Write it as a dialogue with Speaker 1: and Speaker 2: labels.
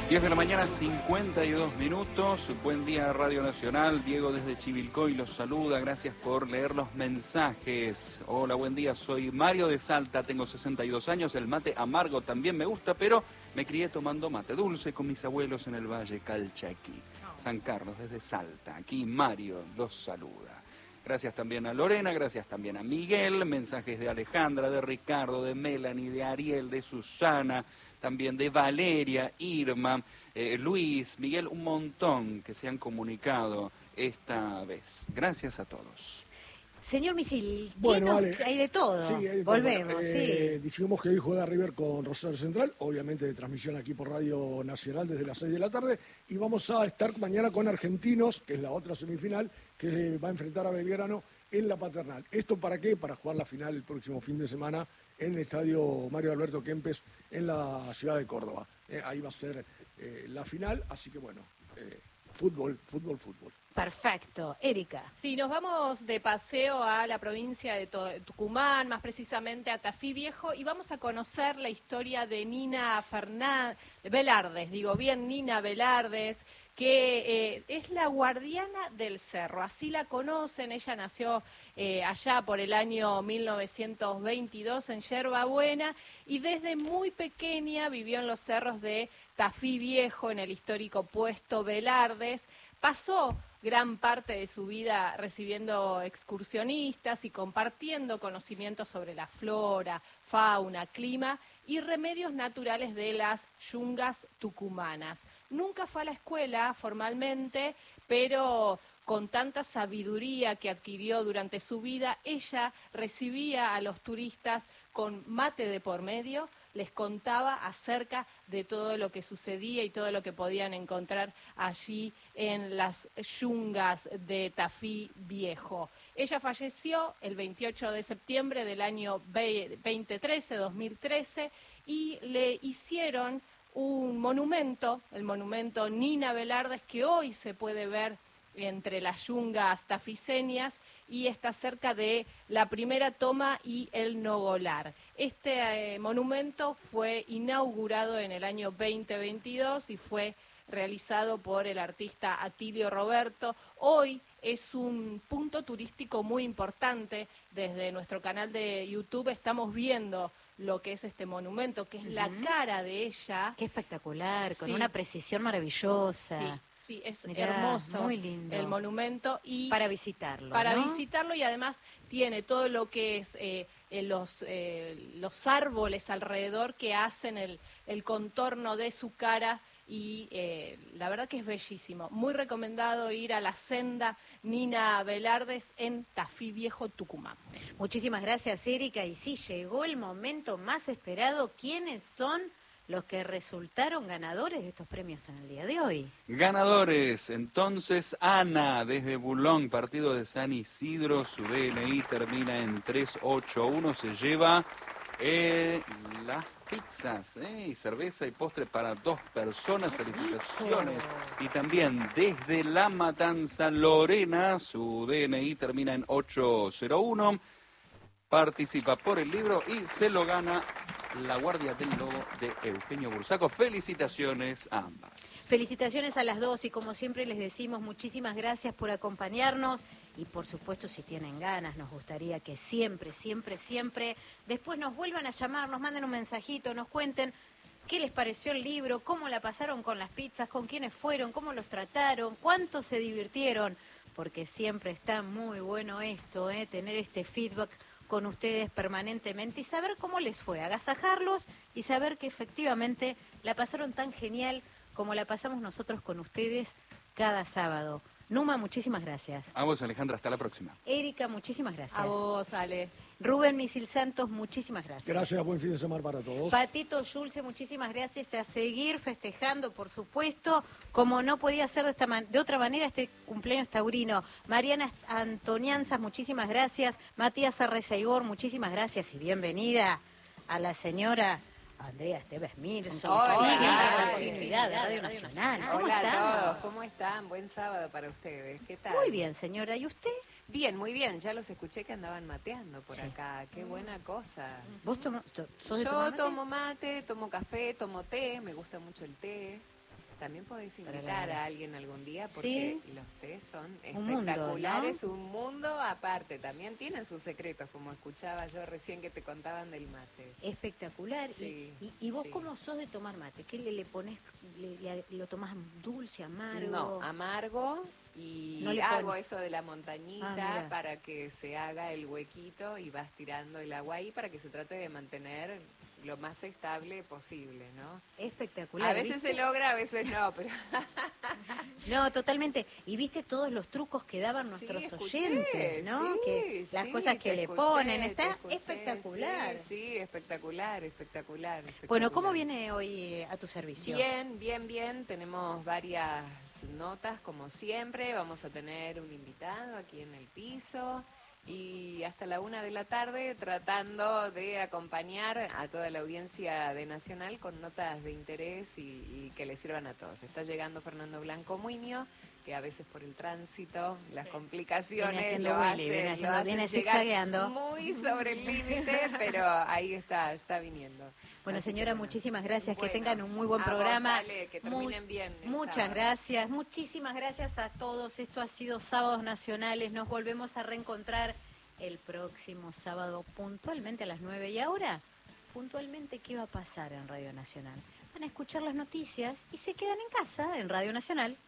Speaker 1: 10 de la mañana, 52 minutos. Buen día, Radio Nacional. Diego desde Chivilcoy los saluda. Gracias por leer los mensajes. Hola, buen día. Soy Mario de Salta. Tengo 62 años. El mate amargo también me gusta, pero me crié tomando mate dulce con mis abuelos en el Valle Calchaquí. San Carlos, desde Salta. Aquí Mario los saluda. Gracias también a Lorena, gracias también a Miguel. Mensajes de Alejandra, de Ricardo, de Melanie, de Ariel, de Susana, también de Valeria, Irma, Luis, Miguel, un montón que se han comunicado esta vez. Gracias a todos.
Speaker 2: Señor Misil,
Speaker 3: bueno, vale.
Speaker 2: Hay de todo.
Speaker 3: Sí, hay de
Speaker 2: Volvemos,
Speaker 3: todo.
Speaker 2: sí.
Speaker 3: Dijimos que hoy juega River con Rosario Central, obviamente de transmisión aquí por Radio Nacional desde las 6 de la tarde, y vamos a estar mañana con Argentinos, que es la otra semifinal, que va a enfrentar a Belgrano en la Paternal. ¿Esto para qué? Para jugar la final el próximo fin de semana en el estadio Mario Alberto Kempes en la ciudad de Córdoba. Ahí va a ser la final, así que bueno, fútbol.
Speaker 2: Perfecto. Erika.
Speaker 4: Sí, nos vamos de paseo a la provincia de Tucumán, más precisamente a Tafí Viejo, y vamos a conocer la historia de Nina Velardes, Nina Velardes, que es la guardiana del cerro, así la conocen. Ella nació allá por el año 1922 en Yerba Buena y desde muy pequeña vivió en los cerros de Tafí Viejo, en el histórico puesto Velardes. Pasó gran parte de su vida recibiendo excursionistas y compartiendo conocimientos sobre la flora, fauna, clima y remedios naturales de las yungas tucumanas. Nunca fue a la escuela formalmente, pero con tanta sabiduría que adquirió durante su vida, ella recibía a los turistas con mate de por medio, les contaba acerca de todo lo que sucedía y todo lo que podían encontrar allí en las yungas de Tafí Viejo. Ella falleció el 28 de septiembre del año 2013, y le hicieron un monumento, el monumento Nina Velardes, que hoy se puede ver entre las yungas tafiseñas y está cerca de la Primera Toma y el Nogolar. Este monumento fue inaugurado en el año 2022 y fue realizado por el artista Atilio Roberto. Hoy es un punto turístico muy importante. Desde nuestro canal de YouTube estamos viendo lo que es este monumento, que es la cara de ella.
Speaker 2: Qué espectacular, con una precisión maravillosa.
Speaker 4: Sí, es
Speaker 2: Mirá,
Speaker 4: hermoso
Speaker 2: muy lindo.
Speaker 4: el monumento. Y
Speaker 2: para visitarlo,
Speaker 4: Para
Speaker 2: ¿no?
Speaker 4: visitarlo, y además tiene todo lo que es los árboles alrededor que hacen el contorno de su cara. Y la verdad que es bellísimo. Muy recomendado ir a la senda Nina Velardes en Tafí Viejo, Tucumán.
Speaker 2: Muchísimas gracias, Erika. Y sí, llegó el momento más esperado. ¿Quiénes son los que resultaron ganadores de estos premios en el día de hoy?
Speaker 1: Ganadores, entonces, Ana, desde Bulón, partido de San Isidro, su DNI termina en 381, se lleva las pizzas y cerveza y postre para 2 personas. Felicitaciones. Y también desde La Matanza, Lorena, su DNI termina en 801, participa por el libro y se lo gana La Guardia del Lobo de Eugenio Bursaco. Felicitaciones a ambas.
Speaker 2: Felicitaciones a las dos, y como siempre les decimos, muchísimas gracias por acompañarnos. Y por supuesto, si tienen ganas, nos gustaría que siempre después nos vuelvan a llamar, nos manden un mensajito, nos cuenten qué les pareció el libro, cómo la pasaron con las pizzas, con quiénes fueron, cómo los trataron, cuánto se divirtieron, porque siempre está muy bueno esto, tener este feedback con ustedes permanentemente y saber cómo les fue, agasajarlos y saber que efectivamente la pasaron tan genial como la pasamos nosotros con ustedes cada sábado. Numa, muchísimas gracias.
Speaker 1: A vos, Alejandra, hasta la próxima.
Speaker 2: Erika, muchísimas gracias.
Speaker 4: A vos, Ale.
Speaker 2: Rubén Misil Santos, muchísimas gracias.
Speaker 3: Gracias, buen fin de semana para todos.
Speaker 2: Patito Yulce, muchísimas gracias. A seguir festejando, por supuesto, como no podía ser de otra manera este cumpleaños taurino. Mariana Antonianzas, muchísimas gracias. Matías Arrezaigor, muchísimas gracias y bienvenida a la señora Andrea Esteves Mirson.
Speaker 5: Hola,
Speaker 2: continuidad de Radio Nacional. ¿Cómo
Speaker 5: Hola
Speaker 2: están?
Speaker 5: a todos, ¿cómo están? Buen sábado para ustedes, ¿qué tal?
Speaker 2: Muy bien, señora. ¿Y usted?
Speaker 5: Bien, muy bien, ya los escuché que andaban mateando por
Speaker 2: Sí.
Speaker 5: acá, qué buena cosa.
Speaker 2: ¿Vos sos de
Speaker 5: Yo
Speaker 2: tomar mate?
Speaker 5: tomo mate, tomo café, tomo té, me gusta mucho el té. También podés
Speaker 2: Para
Speaker 5: invitar
Speaker 2: la-
Speaker 5: a alguien algún día porque
Speaker 2: Sí.
Speaker 5: los tés son
Speaker 2: Un mundo,
Speaker 5: espectaculares,
Speaker 2: ¿no?
Speaker 5: un mundo aparte. También tienen sus secretos, como escuchaba yo recién que te contaban del mate.
Speaker 2: Espectacular.
Speaker 5: Sí,
Speaker 2: ¿Y vos
Speaker 5: sí.
Speaker 2: cómo sos de tomar mate? ¿Qué le pones? ¿Lo tomás dulce, amargo?
Speaker 5: No, amargo y
Speaker 2: No le
Speaker 5: hago
Speaker 2: pone-
Speaker 5: eso de la
Speaker 2: Ah,
Speaker 5: montañita
Speaker 2: mira.
Speaker 5: para que se haga el huequito y vas tirando el agua ahí para que se trate de mantener lo más estable posible, ¿no?
Speaker 2: Espectacular.
Speaker 5: A veces
Speaker 2: ¿viste?
Speaker 5: se logra, a veces no, pero
Speaker 2: No, totalmente. Y viste todos los trucos que daban
Speaker 5: Sí,
Speaker 2: nuestros
Speaker 5: escuché,
Speaker 2: oyentes, ¿no?
Speaker 5: sí,
Speaker 2: Que las
Speaker 5: sí,
Speaker 2: cosas que
Speaker 5: te
Speaker 2: le
Speaker 5: escuché,
Speaker 2: ponen,
Speaker 5: te
Speaker 2: está
Speaker 5: escuché,
Speaker 2: espectacular.
Speaker 5: Sí, espectacular, espectacular,
Speaker 2: Bueno, ¿cómo
Speaker 5: espectacular.
Speaker 2: viene hoy a tu servicio?
Speaker 5: Bien, bien, bien. Tenemos varias notas como siempre. Vamos a tener un invitado aquí en el piso y hasta la 1 de la tarde tratando de acompañar a toda la audiencia de Nacional con notas de interés y que le sirvan a todos. Está llegando Fernando Blanco Muñoz, que a veces por el tránsito, las complicaciones
Speaker 2: Viene haciendo
Speaker 5: lo
Speaker 2: Willy, viene
Speaker 5: hacen,
Speaker 2: haciendo- viene
Speaker 5: llegar
Speaker 2: zigzagueando.
Speaker 5: muy sobre el límite, pero ahí está viniendo.
Speaker 2: Bueno,
Speaker 5: Así que
Speaker 2: señora,
Speaker 5: bueno.
Speaker 2: muchísimas gracias.
Speaker 5: Bueno,
Speaker 2: que tengan un muy buen
Speaker 5: a vos,
Speaker 2: programa.
Speaker 5: Ale, que
Speaker 2: Muy-
Speaker 5: terminen bien el
Speaker 2: Muchas
Speaker 5: sábado.
Speaker 2: gracias. Muchísimas gracias a todos. Esto ha sido Sábados Nacionales. Nos volvemos a reencontrar el próximo sábado puntualmente a las 9. Y ahora, puntualmente, ¿qué va a pasar en Radio Nacional? Van a escuchar las noticias y se quedan en casa en Radio Nacional.